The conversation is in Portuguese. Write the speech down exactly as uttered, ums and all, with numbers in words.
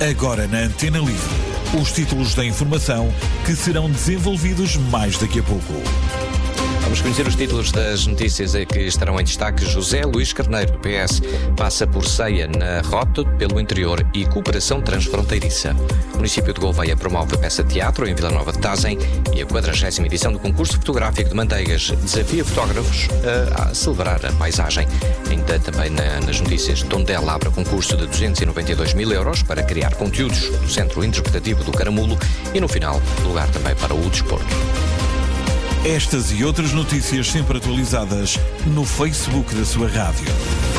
Agora na Antena Livre, os títulos da informação que serão desenvolvidos mais daqui a pouco. Vamos conhecer os títulos das notícias que estarão em destaque. José Luís Carneiro, do P S, passa por ceia na rota pelo interior e cooperação transfronteiriça. O município de Gouveia promove a peça de teatro em Vila Nova de Tazem e a quadragésima edição do concurso fotográfico de Manteigas desafia fotógrafos a, a celebrar a paisagem. Ainda também na, nas notícias, Tondela abre concurso de duzentos e noventa e dois mil euros para criar conteúdos do Centro Interpretativo do Caramulo e, no final, lugar também para o desporto. Estas e outras notícias sempre atualizadas no Facebook da sua rádio.